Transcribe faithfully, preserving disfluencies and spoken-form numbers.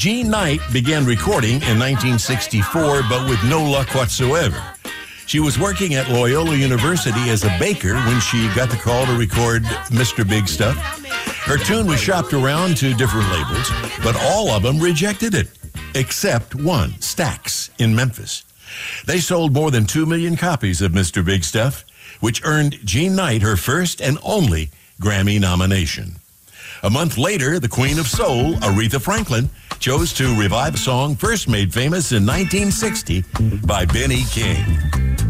Jean Knight began recording in nineteen sixty-four, but with no luck whatsoever. She was working at Loyola University as a baker when she got the call to record Mister Big Stuff. Her tune was shopped around to different labels, but all of them rejected it, except one, Stax, in Memphis. They sold more than two million copies of Mister Big Stuff, which earned Jean Knight her first and only Grammy nomination. A month later, the Queen of Soul, Aretha Franklin, chose to revive a song first made famous in nineteen sixty by Benny King.